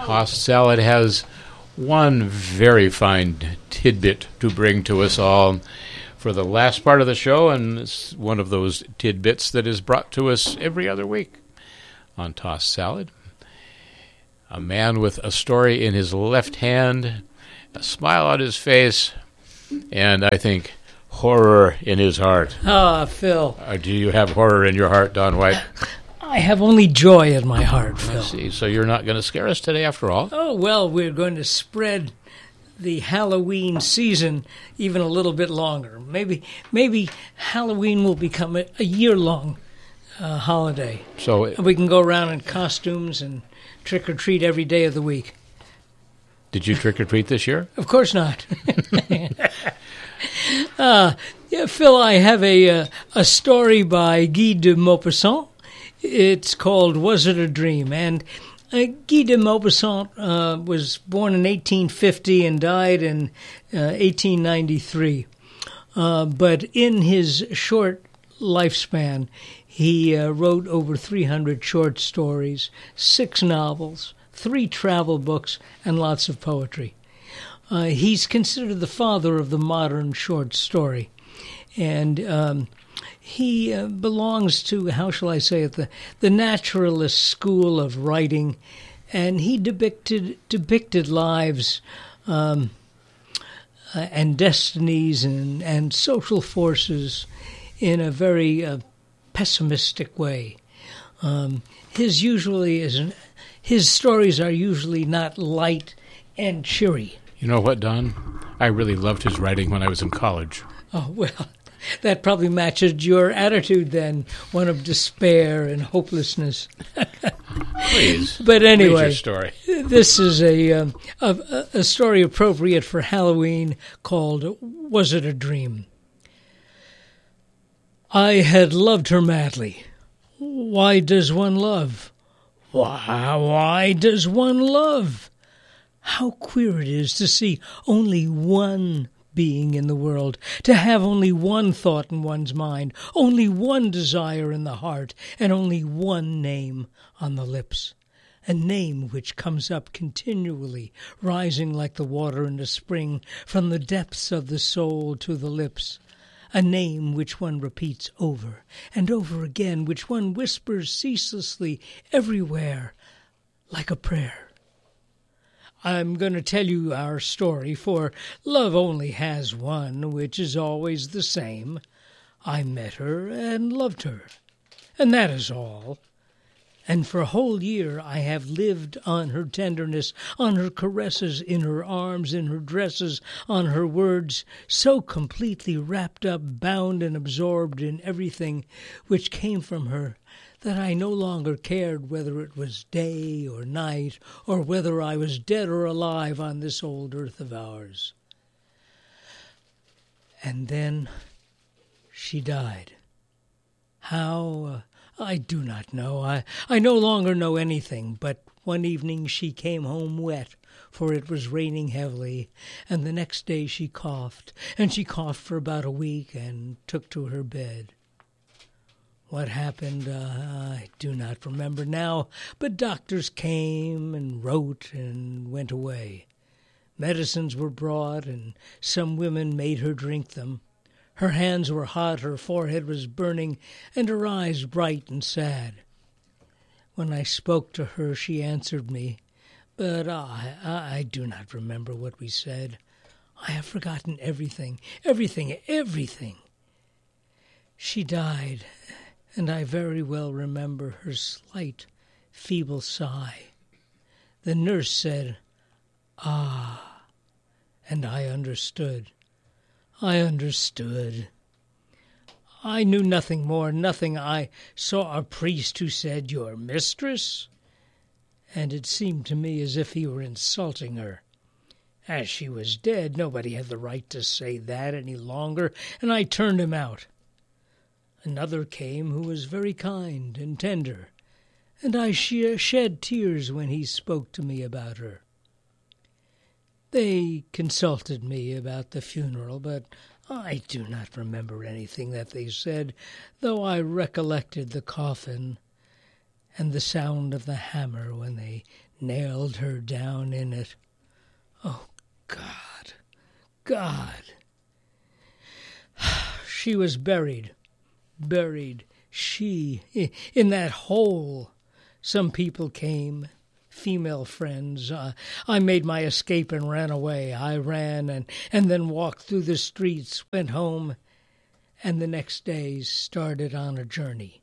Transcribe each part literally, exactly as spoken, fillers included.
Tossed Salad has one very fine tidbit to bring to us all for the last part of the show, and it's one of those tidbits that is brought to us every other week on Tossed Salad. A man with a story in his left hand, a smile on his face, and I think horror in his heart. Ah, Phil. Uh, do you have horror in your heart, Don White? I have only joy in my heart, Phil. I see. So you're not going to scare us today after all? Oh, well, we're going to spread the Halloween season even a little bit longer. Maybe maybe Halloween will become a, a year-long uh, holiday. So and we can go around in costumes and trick-or-treat every day of the week. Did you trick-or-treat this year? Of course not. uh, yeah, Phil, I have a, uh, a story by Guy de Maupassant. It's called Was It a Dream? And uh, Guy de Maupassant uh, was born in eighteen fifty and died in uh, eighteen ninety-three. Uh, but in his short lifespan, he uh, wrote over three hundred short stories, six novels, three travel books, and lots of poetry. Uh, he's considered the father of the modern short story. And um, he uh, belongs to, how shall I say it, the, the naturalist school of writing. And he depicted, depicted lives um, uh, and destinies and, and social forces in a very uh, pessimistic way. Um, his usually is an, his stories are usually not light and cheery. You know what, Don? I really loved his writing when I was in college. Oh, well, that probably matches your attitude then, one of despair and hopelessness. Please. But anyway, read your story. This is a, um, a, a story appropriate for Halloween called Was It a Dream? I had loved her madly. Why does one love? Why, why does one love? How queer it is to see only one being in the world, to have only one thought in one's mind, only one desire in the heart, and only one name on the lips. A name which comes up continually, rising like the water in the spring, from the depths of the soul to the lips. A name which one repeats over and over again, which one whispers ceaselessly everywhere, like a prayer. I'm going to tell you our story, for love only has one, which is always the same. I met her and loved her, and that is all. And for a whole year I have lived on her tenderness, on her caresses, in her arms, in her dresses, on her words, so completely wrapped up, bound and absorbed in everything which came from her, that I no longer cared whether it was day or night, or whether I was dead or alive on this old earth of ours. And then she died. How? Uh, I do not know. I, I no longer know anything, but one evening she came home wet, for it was raining heavily, and the next day she coughed, and she coughed for about a week and took to her bed. What happened, uh, I do not remember now, but doctors came and wrote and went away. Medicines were brought, and some women made her drink them. Her hands were hot, her forehead was burning, and her eyes bright and sad. When I spoke to her, she answered me, but I, I do not remember what we said. I have forgotten everything, everything, everything. She died, and I very well remember her slight, feeble sigh. The nurse said, "Ah," and I understood. I understood. I knew nothing more, nothing. I saw a priest who said, "Your mistress?" And it seemed to me as if he were insulting her. As she was dead, nobody had the right to say that any longer, and I turned him out. Another came who was very kind and tender, and I shed tears when he spoke to me about her. They consulted me about the funeral, but I do not remember anything that they said, though I recollected the coffin and the sound of the hammer when they nailed her down in it. Oh, God, God. She was buried, buried, she, in that hole. Some people came, female friends. Uh, I made my escape and ran away. I ran and, and then walked through the streets, went home, and the next day started on a journey.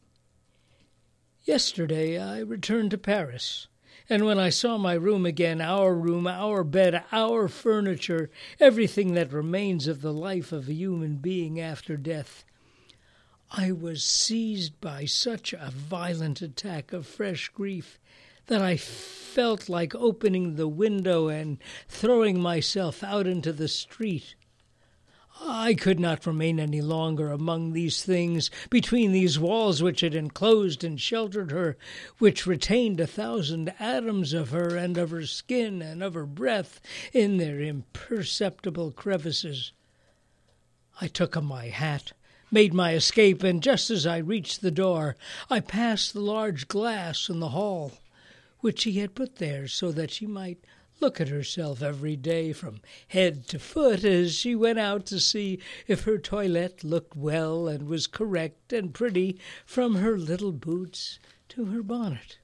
Yesterday I returned to Paris, and when I saw my room again, our room, our bed, our furniture, everything that remains of the life of a human being after death, I was seized by such a violent attack of fresh grief that I felt like opening the window and throwing myself out into the street. I could not remain any longer among these things, between these walls which had enclosed and sheltered her, which retained a thousand atoms of her and of her skin and of her breath in their imperceptible crevices. I took up my hat, made my escape, and just as I reached the door, I passed the large glass in the hall, which he had put there so that she might look at herself every day from head to foot as she went out to see if her toilette looked well and was correct and pretty from her little boots to her bonnet.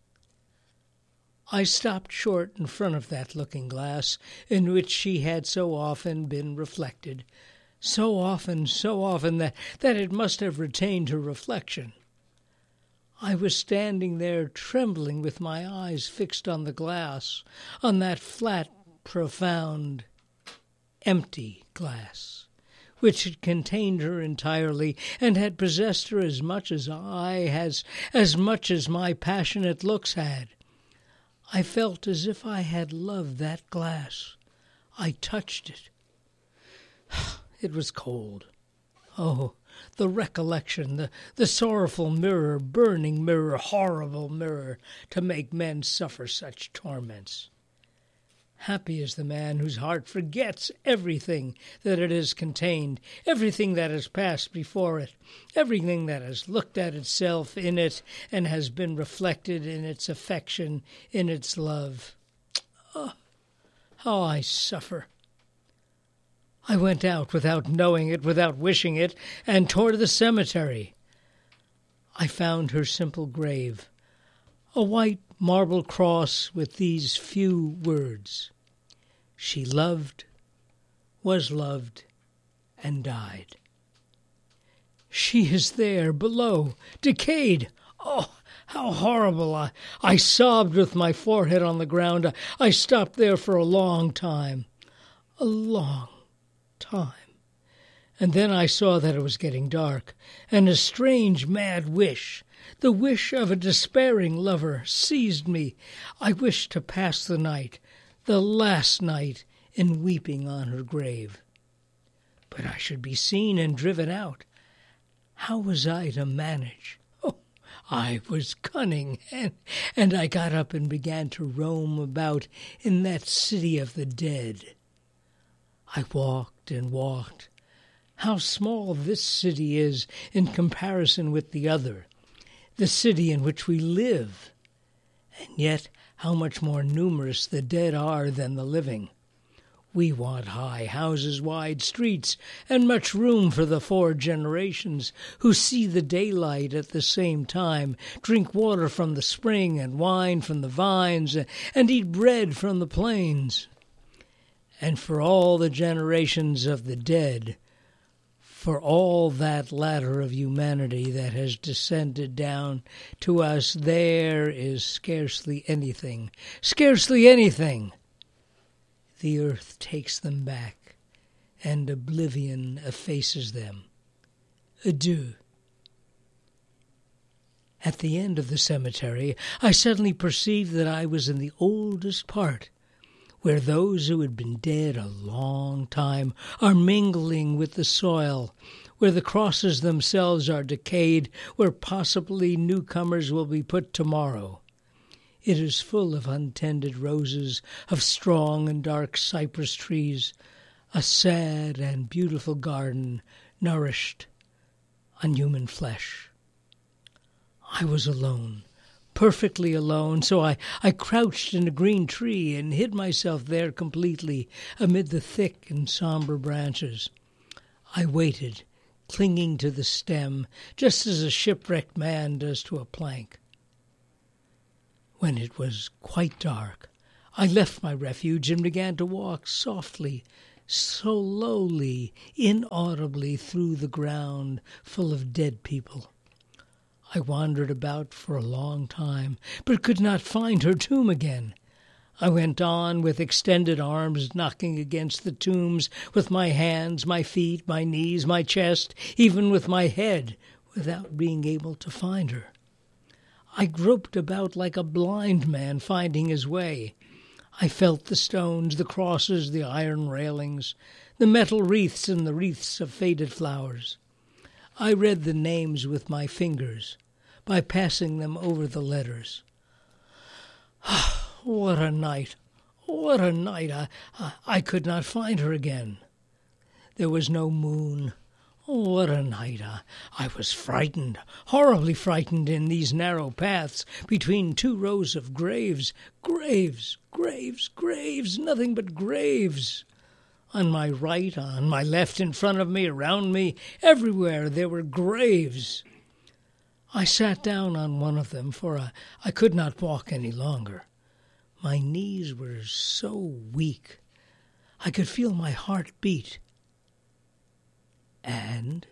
I stopped short in front of that looking-glass in which she had so often been reflected, so often, so often that, that it must have retained her reflection. I was standing there trembling with my eyes fixed on the glass, on that flat, profound, empty glass, which had contained her entirely and had possessed her as much as I, as, as much as my passionate looks had. I felt as if I had loved that glass. I touched it. It was cold. Oh, the recollection, the, the sorrowful mirror, burning mirror, horrible mirror, to make men suffer such torments. Happy is the man whose heart forgets everything that it has contained, everything that has passed before it, everything that has looked at itself in it and has been reflected in its affection, in its love. Oh, how I suffer! I went out without knowing it, without wishing it, and toward the cemetery. I found her simple grave, a white marble cross with these few words: She loved, was loved, and died. She is there, below, decayed. Oh, how horrible! I, I sobbed with my forehead on the ground. I, I stopped there for a long time, a long time. And then I saw that it was getting dark, and a strange, mad wish, the wish of a despairing lover, seized me. I wished to pass the night, the last night, in weeping on her grave. But I should be seen and driven out. How was I to manage? Oh, I was cunning, and, and I got up and began to roam about in that city of the dead. I walked and walked. How small this city is in comparison with the other, the city in which we live, and yet how much more numerous the dead are than the living. We want high houses, wide streets, and much room for the four generations who see the daylight at the same time, drink water from the spring and wine from the vines, and eat bread from the plains. And for all the generations of the dead, for all that ladder of humanity that has descended down to us, there is scarcely anything, scarcely anything. The earth takes them back, and oblivion effaces them. Adieu. At the end of the cemetery, I suddenly perceived that I was in the oldest part, where those who had been dead a long time are mingling with the soil, where the crosses themselves are decayed, where possibly newcomers will be put tomorrow. It is full of untended roses, of strong and dark cypress trees, a sad and beautiful garden nourished on human flesh. I was alone, perfectly alone, so I, I crouched in a green tree and hid myself there completely amid the thick and somber branches. I waited, clinging to the stem, just as a shipwrecked man does to a plank. When it was quite dark, I left my refuge and began to walk softly, slowly, inaudibly through the ground full of dead people. I wandered about for a long time, but could not find her tomb again. I went on with extended arms, knocking against the tombs with my hands, my feet, my knees, my chest, even with my head, without being able to find her. I groped about like a blind man finding his way. I felt the stones, the crosses, the iron railings, the metal wreaths and the wreaths of faded flowers. I read the names with my fingers, by passing them over the letters. What a night! What a night! I, I, I could not find her again. There was no moon. What a night! I, I was frightened, horribly frightened in these narrow paths between two rows of graves. Graves, graves, graves, nothing but graves. On my right, on my left, in front of me, around me, everywhere there were graves. I sat down on one of them, for I, I could not walk any longer. My knees were so weak. I could feel my heart beat. And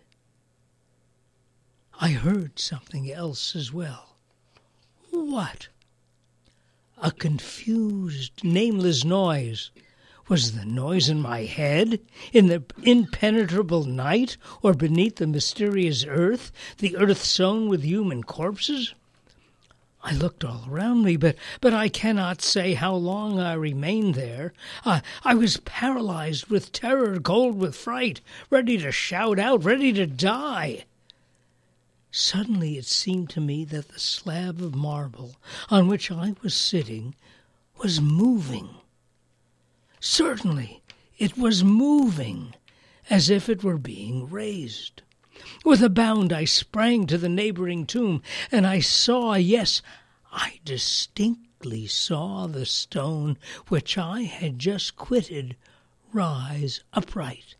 I heard something else as well. What? A confused, nameless noise. Was the noise in my head, in the impenetrable night, or beneath the mysterious earth, the earth sown with human corpses? I looked all around me, but, but I cannot say how long I remained there. I, I was paralyzed with terror, cold with fright, ready to shout out, ready to die. Suddenly it seemed to me that the slab of marble on which I was sitting was moving. Certainly, it was moving, as if it were being raised. With a bound I sprang to the neighboring tomb, and I saw, yes, I distinctly saw the stone which I had just quitted rise upright.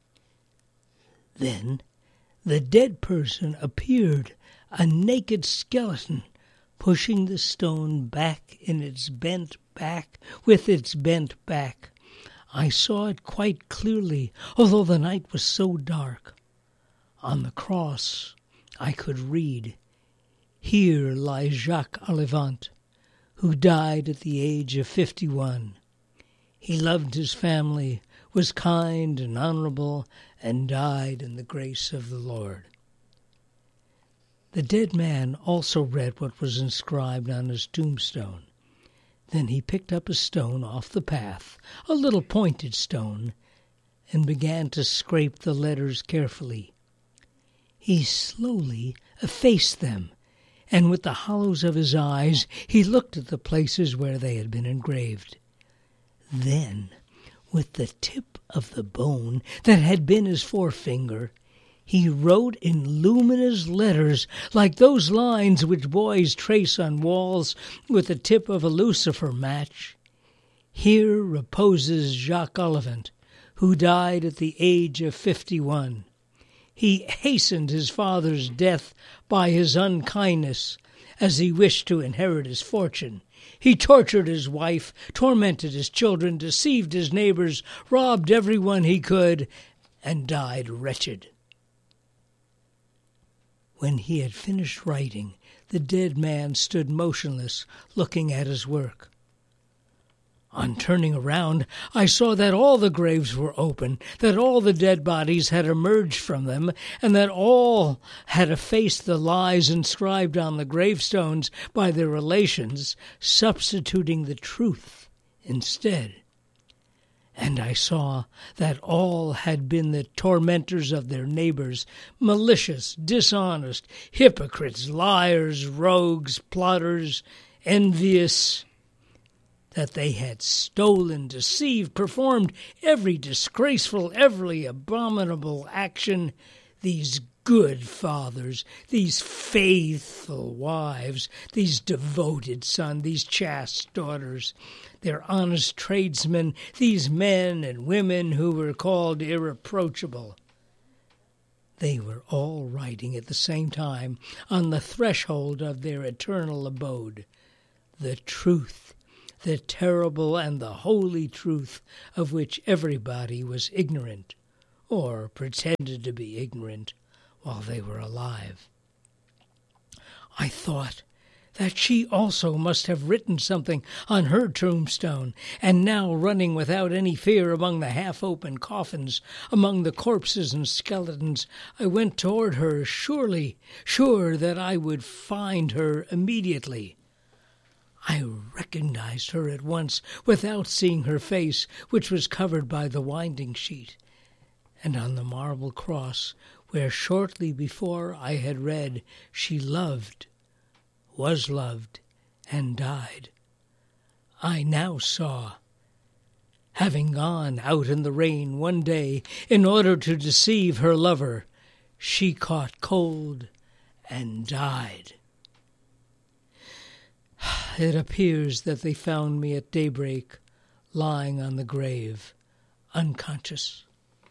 Then the dead person appeared, a naked skeleton, pushing the stone back in its bent back, with its bent back. I saw it quite clearly, although the night was so dark. On the cross I could read, "Here lies Jacques Olivant, who died at the age of fifty-one. He loved his family, was kind and honorable, and died in the grace of the Lord." The dead man also read what was inscribed on his tombstone. Then he picked up a stone off the path, a little pointed stone, and began to scrape the letters carefully. He slowly effaced them, and with the hollows of his eyes he looked at the places where they had been engraved. Then, with the tip of the bone that had been his forefinger, he wrote in luminous letters, like those lines which boys trace on walls with the tip of a lucifer match, "Here reposes Jacques Olivant, who died at the age of fifty-one. He hastened his father's death by his unkindness, as he wished to inherit his fortune. He tortured his wife, tormented his children, deceived his neighbors, robbed everyone he could, and died wretched." When he had finished writing, the dead man stood motionless, looking at his work. On turning around, I saw that all the graves were open, that all the dead bodies had emerged from them, and that all had effaced the lies inscribed on the gravestones by their relations, substituting the truth instead. And I saw that all had been the tormentors of their neighbors, malicious, dishonest, hypocrites, liars, rogues, plotters, envious, that they had stolen, deceived, performed every disgraceful, every abominable action. These good fathers, these faithful wives, these devoted sons, these chaste daughters, their honest tradesmen, these men and women who were called irreproachable. They were all writing at the same time on the threshold of their eternal abode, the truth, the terrible and the holy truth of which everybody was ignorant, or pretended to be ignorant, while they were alive. I thought that she also must have written something on her tombstone, and now running without any fear among the half-open coffins, among the corpses and skeletons, I went toward her, surely, sure that I would find her immediately. I recognized her at once, without seeing her face, which was covered by the winding sheet, and on the marble cross, where shortly before I had read, she loved, was loved, and died, I now saw, having gone out in the rain one day in order to deceive her lover, she caught cold and died. It appears that they found me at daybreak, lying on the grave, unconscious.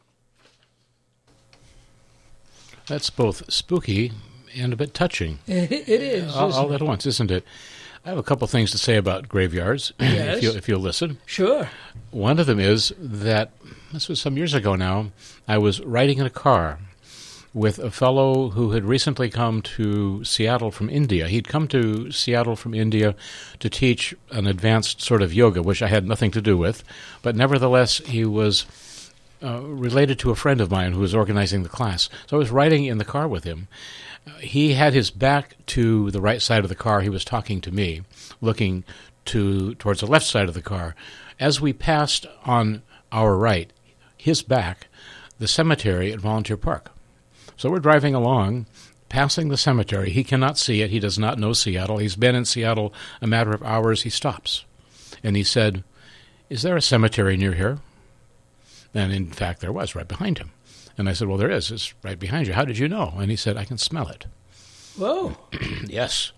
That's both spooky and a bit touching. It, it is, all, all isn't at it? once, isn't it? I have a couple things to say about graveyards, Yes. if, you, if you'll listen. Sure. One of them is that, this was some years ago now, I was riding in a car with a fellow who had recently come to Seattle from India. He'd come to Seattle from India to teach an advanced sort of yoga, which I had nothing to do with, but nevertheless he was uh, related to a friend of mine who was organizing the class. So I was riding in the car with him. Uh, he had his back to the right side of the car. He was talking to me, looking to towards the left side of the car. As we passed on our right, his back, the cemetery at Volunteer Park. So we're driving along, passing the cemetery. He cannot see it. He does not know Seattle. He's been in Seattle a matter of hours. He stops. And he said, "Is there a cemetery near here?" And in fact, there was, right behind him. And I said, "Well, there is. It's right behind you. How did you know?" And he said, "I can smell it." Whoa. Yes.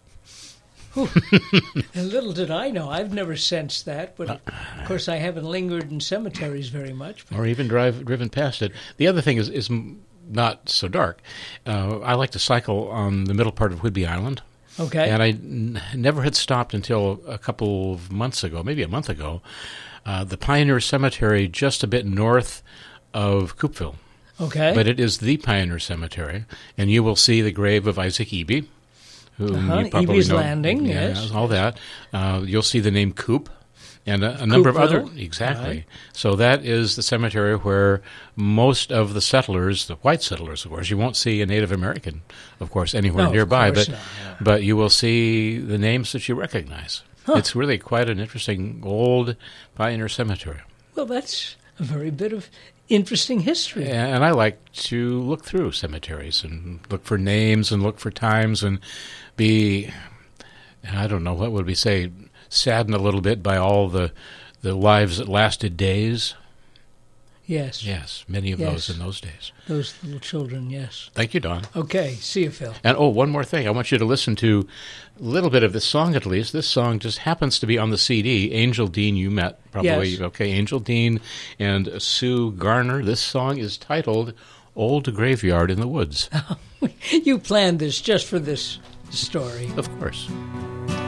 And little did I know. I've never sensed that, but of course I haven't lingered in cemeteries very much. But Or even drive driven past it. The other thing is, is not so dark. Uh, I like to cycle on the middle part of Whidbey Island. okay. And I n- never had stopped until a couple of months ago, maybe a month ago, uh, the Pioneer Cemetery just a bit north of Coupeville. okay. But it is the Pioneer Cemetery, and you will see the grave of Isaac Eby, whom Uh-huh, you probably Eby's know. Landing, Yeah, yes. all that. Uh, you'll see the name Coop. And a, a number of other, Coupeville, exactly. right. So that is the cemetery where most of the settlers, the white settlers, of course, you won't see a Native American, of course, anywhere No, of nearby, course but not, yeah. but you will see the names that you recognize. Huh. It's really quite an interesting old pioneer cemetery. Well, that's a very bit of interesting history. And I like to look through cemeteries and look for names and look for times and be, I don't know, what would we say, saddened a little bit by all the the lives that lasted days. Yes. Yes, many of Yes. those in those days. Those little children, yes. Thank you, Don. Okay. See you, Phil. And oh, one more thing. I want you to listen to a little bit of this song at least. This song just happens to be on the C D. Angel Dean, you met probably. Yes. Okay, Angel Dean and Sue Garner. This song is titled Old Graveyard in the Woods. You planned this just for this story. Of course.